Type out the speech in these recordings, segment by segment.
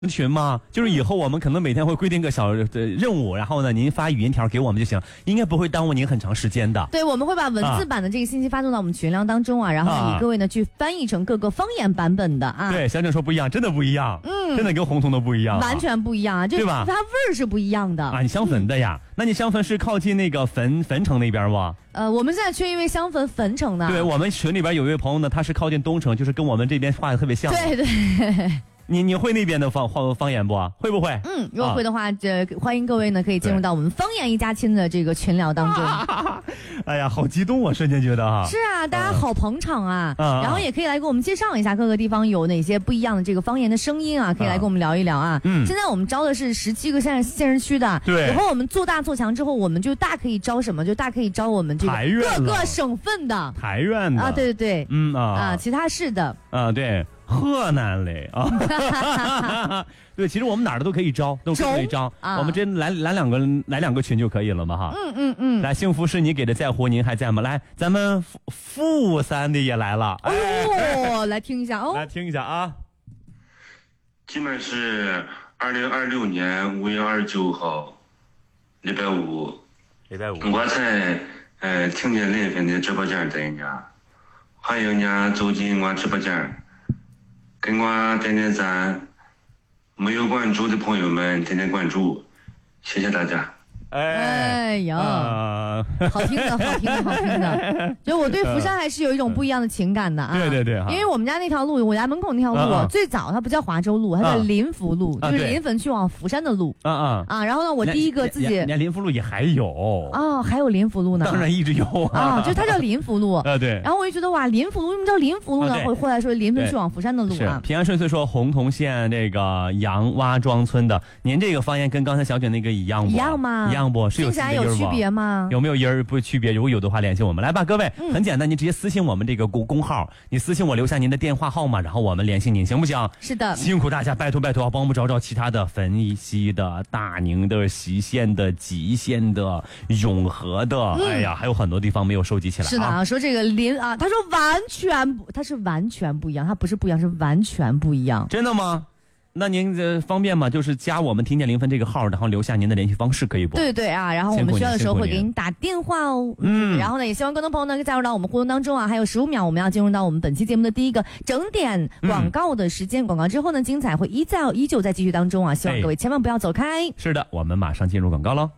群吗？就是以后我们可能每天会规定个小的任务，然后呢，您发语音条给我们就行，应该不会耽误您很长时间的。 对，我们会把文字版的这个信息发送到我们群聊当中啊，然后呢，各位呢去翻译成各个方言版本的啊。 对，小郑说不一样，真的不一样，真的跟红彤都不一样， 完全不一样啊， 对吧？ 它味儿是不一样的啊。你襄汾的呀？那你襄汾是靠近那个汾城那边不？ 我们现在缺一位襄汾汾城的。 对，我们群里边有一位朋友呢，他是靠近东城，就是跟我们这边话的特别像。 对对。 你会那边的方言不？会不会？ 如果会的话，欢迎各位呢可以进入到我们方言一家亲的这个群聊当中。 哎呀，好激动啊！瞬间觉得哈。 是啊，大家好捧场啊！然后也可以来给我们介绍一下各个地方有哪些不一样的这个方言的声音啊，可以来跟我们聊一聊啊。现在我们招的是17个县市区的， 对。 以后我们做大做强之后，我们就大可以招什么？就大可以招我们这个各个省份的台院的啊，对对对，其他市的啊，对。河南嘞啊，对，其实我们哪儿的都可以招，都可以招。我们这来两个群就可以了嘛哈。来，幸福是你给的在乎，您还在吗？来，咱们富三的也来了。 来听一下哦。 来听一下啊。 今晚是2026年5月29号，礼拜五。我才听见林芬的直播间在家，欢迎你走进我直播间。跟我点点赞，没有关注的朋友们点点关注，谢谢大家。 哎呀，好听的，好听的，好听的。就我对福山还是有一种不一样的情感的啊。 对对对， 因为我们家那条路，我家门口那条路，最早它不叫华州路，它叫临福路，就是临汾去往福山的路。然后呢，我第一个自己， 人家临福路也还有还有临福路呢。 当然一直有就是它叫临福路。 对。 然后我就觉得哇，临福路为什么叫临福路呢？后来说临汾去往福山的路啊。 平安顺遂说洪洞县这个杨洼庄村的，您这个方言跟刚才小卷那个一样不？ 一样吗？ 一样不？是听起来有区别吗？ 有没有音儿不区别？如果有的话，联系我们来吧，各位。很简单，你直接私信我们这个公号，你私信我留下您的电话号码，然后我们联系您，行不行？ 是的。 辛苦大家，拜托拜托，帮我们找找其他的汾西的、大宁的、隰县的、吉县的、永和的，哎呀，还有很多地方没有收集起来。 是的啊，说这个他说它是完全不一样，它不是不一样，是完全不一样。 真的吗？那您方便吗？就是加我们听见0分这个号，然后留下您的联系方式，可以不？ 对对啊，然后我们需要的时候会给你打电话哦。然后呢，也希望更多朋友呢加入到我们互动当中啊。还有15秒，我们要进入到我们本期节目的第一个整点广告的时间。广告之后呢，精彩会依旧在继续当中啊。希望各位千万不要走开。 是的，我们马上进入广告喽。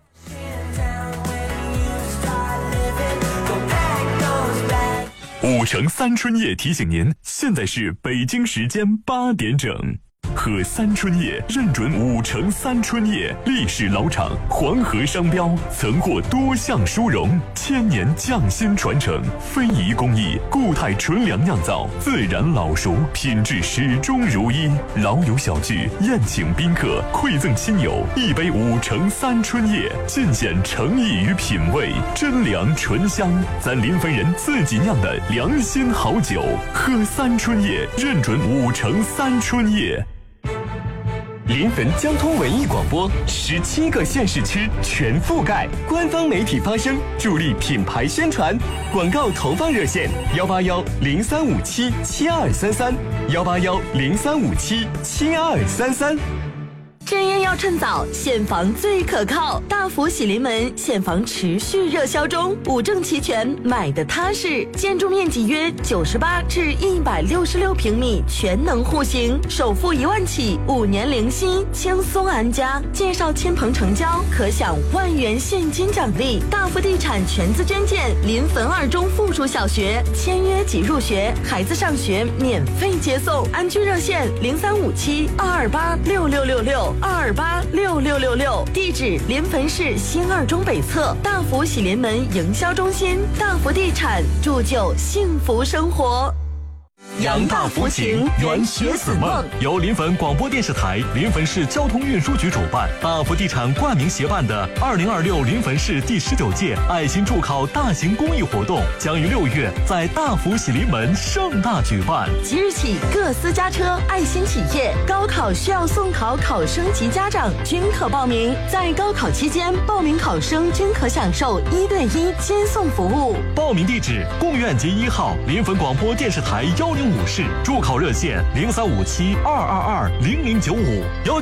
5城三春夜提醒您，现在是北京时间8点整。喝三春夜认准5城三春夜，历史老厂，黄河商标，曾获多项殊荣，千年匠心传承，非遗工艺，固态纯粮酿造，自然老熟，品质始终如一。老友小聚，宴请宾客，馈赠亲友，一杯5城三春夜，尽显诚意与品味，真粮醇香，咱临汾人自己酿的良心好酒。喝三春夜，认准5城三春夜。 临汾交通文艺广播，17个县市区全覆盖，官方媒体发声，助力品牌宣传。广告投放热线：181-0357-7233，181-0357-7233。 正业要趁早，现房最可靠。大福喜临门现房持续热销中，五证齐全，买的踏实。建筑面积约98至166平米，全能户型，首付1万起，5年零息，轻松安家。介绍亲朋成交，可享1万元现金奖励。大福地产全资捐建临汾2中附属小学，签约即入学，孩子上学免费接送。安居热线0357-228-6666。228-6666，地址临汾市新2中北侧大福喜临门营销中心。大福地产，铸就幸福生活。 扬大福情，圆学子梦，由临汾广播电视台、临汾市交通运输局主办，大福地产冠名协办的2026临汾市第19届爱心助考大型公益活动，将于6月在大福喜临门盛大举办。 即日起，各私家车、爱心企业、高考需要送考考生及家长均可报名。在高考期间，报名考生均可享受1对1接送服务。 报名地址：贡院街1号临汾广播电视台106 京5市，助考热线0357220095。